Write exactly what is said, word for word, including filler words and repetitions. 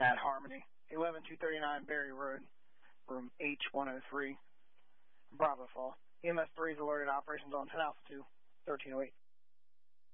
at Harmony, eleven two thirty-nine Berry Road, room H one oh three, Bravo Fall. E M S three is alerted, operations on ten Alpha two, thirteen oh eight.